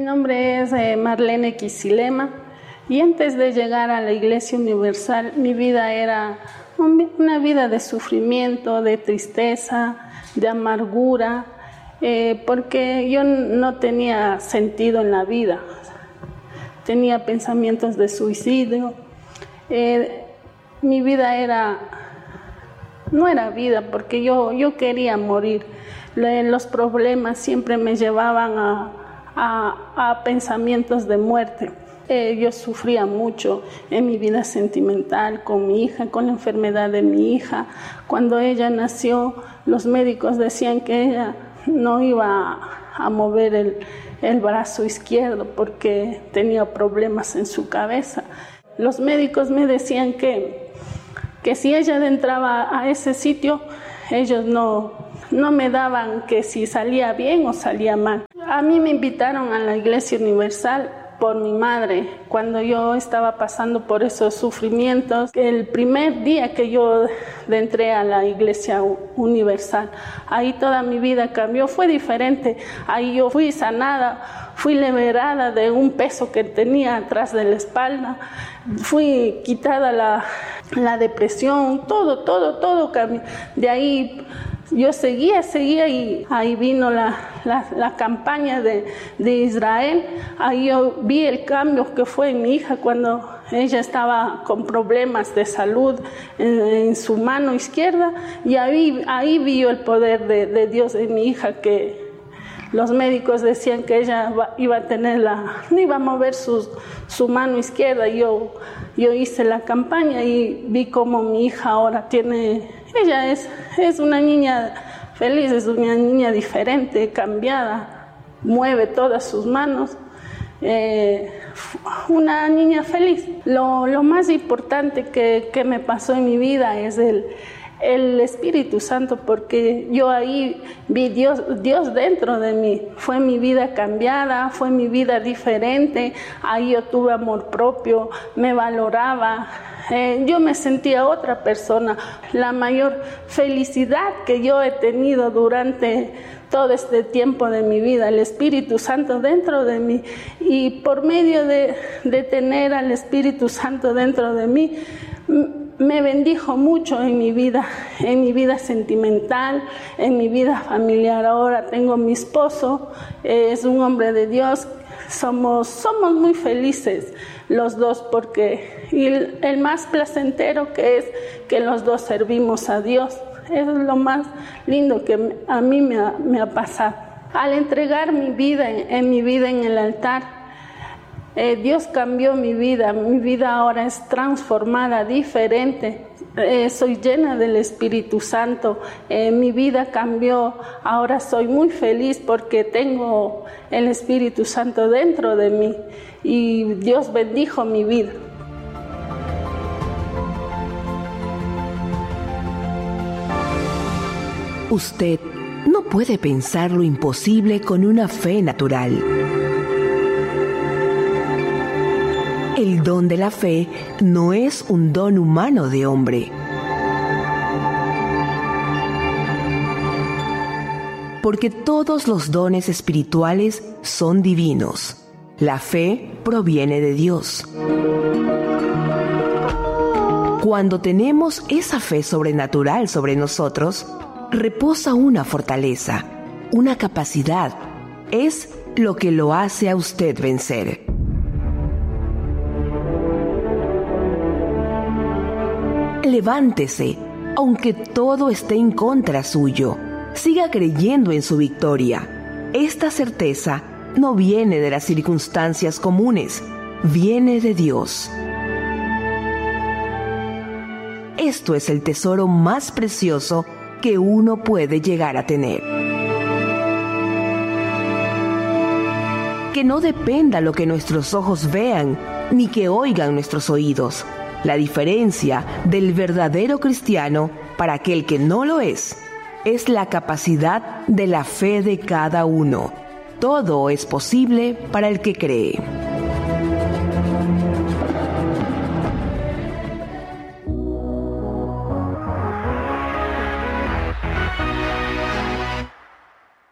nombre es Marlene Quisilema y antes de llegar a la Iglesia Universal mi vida era una vida de sufrimiento, de tristeza, de amargura, porque yo no tenía sentido en la vida. Tenía pensamientos de suicidio. Mi vida no era vida porque yo quería morir. Los problemas siempre me llevaban a pensamientos de muerte. Yo sufría mucho en mi vida sentimental con mi hija, con la enfermedad de mi hija. Cuando ella nació, los médicos decían que ella no iba a mover el brazo izquierdo porque tenía problemas en su cabeza. Los médicos me decían que si ella entraba a ese sitio, ellos no me daban que si salía bien o salía mal. A mí me invitaron a la Iglesia Universal por mi madre, cuando yo estaba pasando por esos sufrimientos. El primer día que yo entré a la Iglesia Universal, ahí toda mi vida cambió, fue diferente. Ahí yo fui sanada, fui liberada de un peso que tenía atrás de la espalda, fui quitada la depresión, todo cambió. De ahí yo seguía y ahí vino la campaña de Israel. Ahí yo vi el cambio que fue en mi hija cuando ella estaba con problemas de salud en su mano izquierda, y ahí vi yo el poder de Dios en mi hija, que los médicos decían que ella iba a tener no iba a mover su mano izquierda. Yo hice la campaña y vi cómo mi hija ahora ella es una niña feliz, es una niña diferente, cambiada, mueve todas sus manos, una niña feliz. Lo más importante que me pasó en mi vida es el Espíritu Santo, porque yo ahí vi Dios dentro de mí. Fue mi vida cambiada, fue mi vida diferente. Ahí yo tuve amor propio, me valoraba. Yo me sentía otra persona. La mayor felicidad que yo he tenido durante todo este tiempo de mi vida, el Espíritu Santo dentro de mí. Y por medio de tener al Espíritu Santo dentro de mí, me bendijo mucho en mi vida sentimental, en mi vida familiar. Ahora tengo mi esposo, es un hombre de Dios. Somos muy felices los dos, porque el más placentero que es que los dos servimos a Dios. Eso es lo más lindo que a mí me ha pasado. Al entregar mi vida en el altar, Dios cambió mi vida ahora es transformada, diferente. Soy llena del Espíritu Santo, mi vida cambió, ahora soy muy feliz porque tengo el Espíritu Santo dentro de mí y Dios bendijo mi vida. Usted no puede pensar lo imposible con una fe natural. El don de la fe no es un don humano de hombre. Porque todos los dones espirituales son divinos. La fe proviene de Dios. Cuando tenemos esa fe sobrenatural sobre nosotros, reposa una fortaleza, una capacidad. Es lo que lo hace a usted vencer. Levántese, aunque todo esté en contra suyo. Siga creyendo en su victoria. Esta certeza no viene de las circunstancias comunes, viene de Dios. Esto es el tesoro más precioso que uno puede llegar a tener. Que no dependa lo que nuestros ojos vean, ni que oigan nuestros oídos. La diferencia del verdadero cristiano para aquel que no lo es la capacidad de la fe de cada uno. Todo es posible para el que cree.